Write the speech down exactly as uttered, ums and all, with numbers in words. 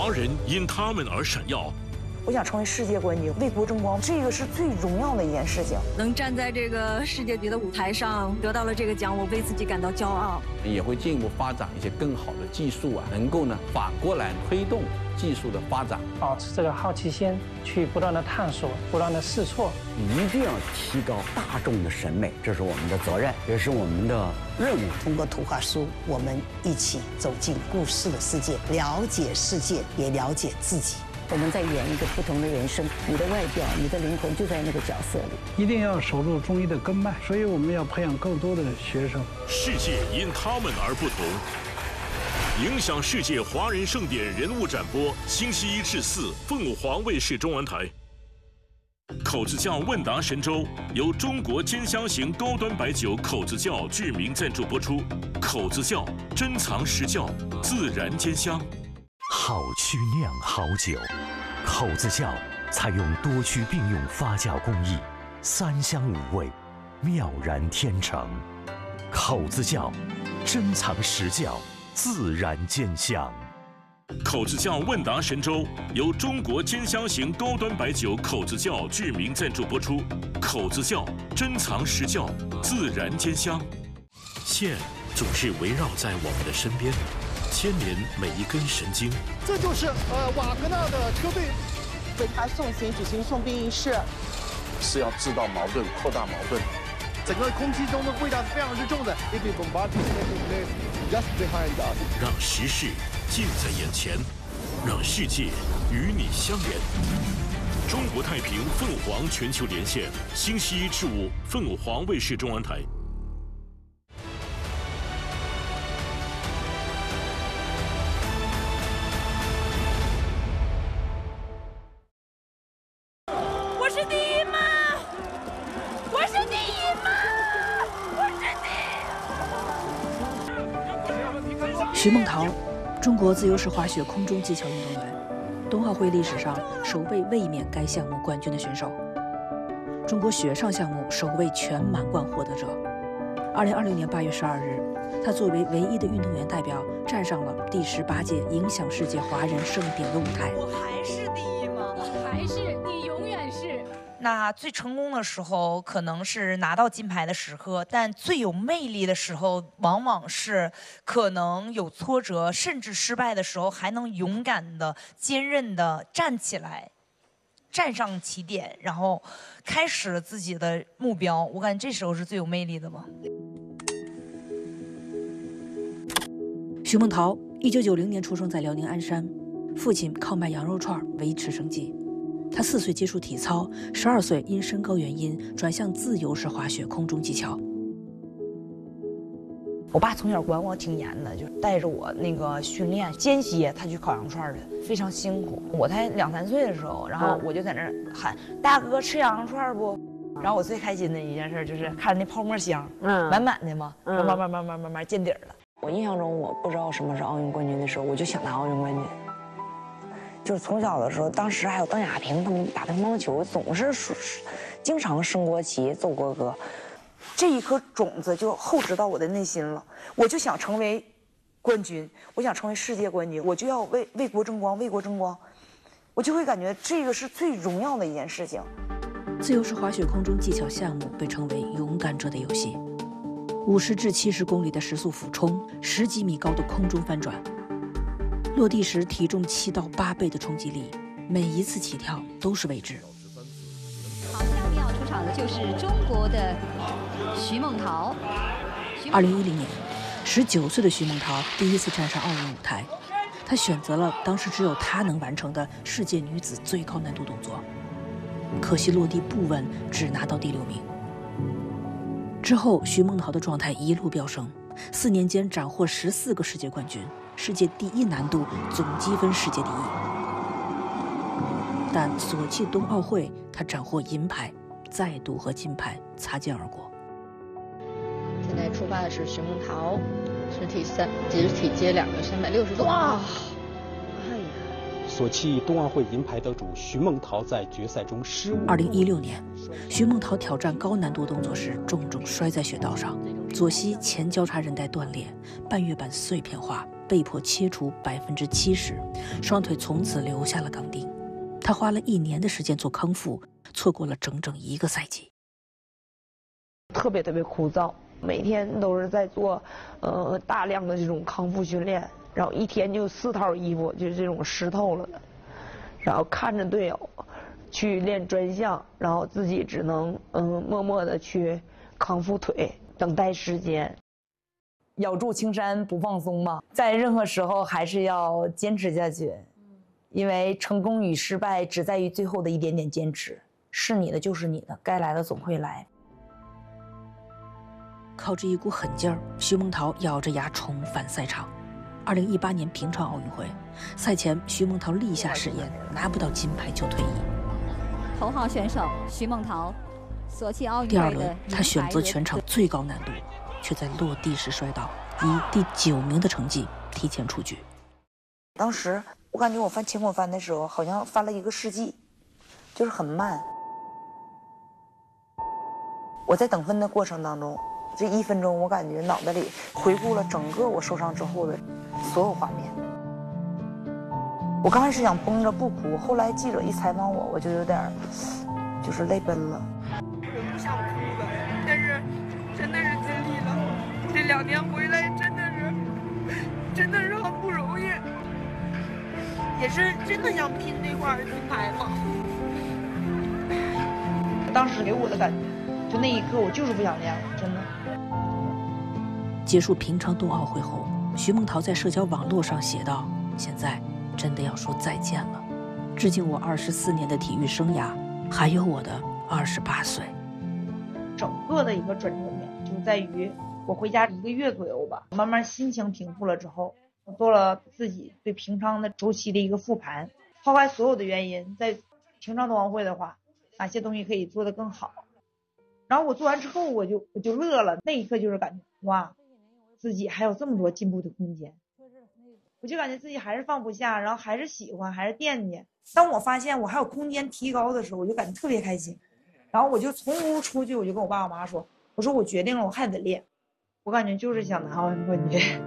华人因他们而闪耀。 我想成为世界冠军，为国争光，这个是最荣耀的一件事情。 能站在这个世界级的舞台上，得到了这个奖，我为自己感到骄傲。 也会进一步发展一些更好的技术啊，能够呢反过来推动技术的发展。 保持这个好奇心，去不断的探索，不断的试错， 一定要提高大众的审美，这是我们的责任，也是我们的任务。 通过图画书，我们一起走进故事的世界，了解世界，也了解自己。 我们在演一个不同的人生，你的外表，你的灵魂就在那个角色里。 一定要守住中医的根脉，所以我们要培养更多的学生。 世界因他们而不同，影响世界华人盛典人物展播，星期一至四，凤凰卫视中文台。口子窖问答神州由中国兼香型高端白酒口子窖巨名赞助播出。口子窖珍藏实窖，自然兼香。 好曲酿好酒，口子窖采用多区并用发酵工艺，三香五味，妙然天成。口子窖珍藏实窖，自然兼香。 口子窖问答神州由中国兼香型高端白酒口子窖巨名赞助播出。口子窖珍藏实窖，自然兼香。线总是围绕在我们的身边，牵连每一根神经。 这就是呃瓦格纳的车队为他送行举行送殡仪式， 是要制造矛盾，扩大矛盾。 整个空气中的味道是非常之重的。If you bombardment taking place just behind us， 让时事近在眼前，让世界与你相连。中国太平凤凰全球连线，星期一至五，凤凰卫视中文台。 我是第一吗？我是第一吗？我是第一。 徐梦桃，中国自由式滑雪空中技巧运动员，冬奥会历史上首位卫冕该项目冠军的选手，中国雪上项目首位全满贯获得者。二零二六年八月十二日，他作为唯一的运动员代表，站上了第十八届影响世界华人盛典的舞台。 我还是第一吗？我还是，你永远是。 那最成功的时候可能是拿到金牌的时刻，但最有魅力的时候，往往是可能有挫折，甚至失败的时候，还能勇敢的、坚韧的站起来，站上起点，然后开始了自己的目标。我感觉这时候是最有魅力的吧。 徐梦桃，一九九零年出生在辽宁鞍山，父亲靠卖羊肉串维持生计。他四岁接触体操，十二岁因身高原因转向自由式滑雪空中技巧。 我爸从小管我挺严的，就带着我那个训练，间歇他去烤羊肉串的，非常辛苦。我才两三岁的时候，然后我就在那儿喊：“大哥，吃羊肉串不？”然后我最开心的一件事就是看着那泡沫箱，嗯，满满的嘛，慢慢慢慢慢慢慢见底儿了。 我印象中，我不知道什么是奥运冠军的时候，我就想拿奥运冠军。就是从小的时候，当时还有邓亚萍他们打乒乓球，总是经常升国旗、奏国歌。 这一颗种子就厚植到我的内心了，我就想成为冠军，我想成为世界冠军，我就要为为国争光，为国争光，我就会感觉这个是最荣耀的一件事情。 自由式滑雪空中技巧项目被称为勇敢者的游戏，五十至七十公里的时速俯冲，十几米高的空中翻转。落地时体重七到八倍的冲击力，每一次起跳都是未知。 好，下面要出场的就是中国的徐梦桃。 二零一零年，十九岁的徐梦桃第一次站上奥运舞台，她选择了当时只有她能完成的世界女子最高难度动作，可惜落地不稳，只拿到第六名。之后，徐梦桃的状态一路飙升，四年间斩获十四个世界冠军。世界第一难度，总积分世界第一。但索契冬奥会，他斩获银牌，再度和金牌擦肩而过。 现在出发的是徐梦桃，实体三，直体接两个三百六十度。哇！ 哎呀！索契冬奥会银牌得主徐梦桃在决赛中失误。 二零一六年，徐梦桃挑战高难度动作时，重重摔在雪道上，左膝前交叉韧带断裂，半月板碎片化。 被迫切除百分之七十，双腿从此留下了钢钉。他花了一年的时间做康复，错过了整整一个赛季。 特别特别枯燥，每天都是在做，呃，大量的这种康复训练，然后一天就四套衣服，就是这种湿透了的，然后看着队友去练专项，然后自己只能嗯默默的去康复腿，等待时间。 咬住青山不放松嘛，在任何时候还是要坚持下去，因为成功与失败只在于最后的一点点坚持。是你的就是你的，该来的总会来。 靠着一股狠劲儿，徐梦桃咬着牙重返赛场。二零一八年平昌奥运会赛前，徐梦桃立下誓言，拿不到金牌就退役。 头号选手徐梦桃，索契奥运第二会的轮，她选择全场最高难度，却在落地时摔倒，以第九名的成绩提前出局。 当时我感觉我翻前滚翻的时候，好像翻了一个世纪，就是很慢。我在等分的过程当中，这一分钟，我感觉脑袋里回顾了整个我受伤之后的所有画面。我刚开始想绷着不哭，后来记者一采访我，我就有点就是泪奔了。 我不想哭了，但是真的是尽力了。这两年回来真的是真的是很不容易，也是真的想拼这块金牌嘛。当时给我的感觉，就那一刻我就是不想练了，真的。 结束平昌冬奥会后，徐梦桃在社交网络上写道：“现在真的要说再见了，致敬我二十四年的体育生涯，还有我的二十八岁。” 整个的一个转折点就在于我回家一个月左右吧，慢慢心情平复了之后，我做了自己对平昌的周期的一个复盘，抛开所有的原因，在平昌冬奥会的话，哪些东西可以做得更好。然后我做完之后，我就我就乐了，那一刻就是感觉哇，自己还有这么多进步的空间。我就感觉自己还是放不下，然后还是喜欢，还是惦记。当我发现我还有空间提高的时候，我就感觉特别开心。然后我就从屋出去，我就跟我爸我妈说，我说我决定了，我还得练。我感觉就是想拿奥运冠军。